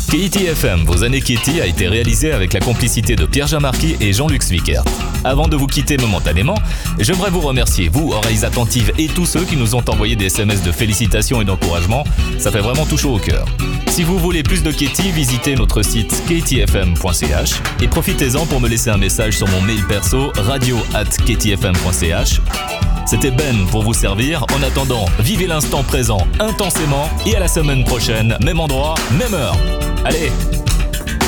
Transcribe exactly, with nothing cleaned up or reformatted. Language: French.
Katie F M, vos années Katie, a été réalisé avec la complicité de Pierre Jamarqui et Jean-Luc Zwickert. Avant de vous quitter momentanément, j'aimerais vous remercier, vous, oreilles attentives, et tous ceux qui nous ont envoyé des S M S de félicitations et d'encouragement. Ça fait vraiment tout chaud au cœur. Si vous voulez plus de Katie, visitez notre site katie f m point c h et profitez-en pour me laisser un message sur mon mail perso radio arobase katie f m point c h. C'était Ben pour vous servir. En attendant, vivez l'instant présent intensément et à la semaine prochaine, même endroit, même heure. Allez,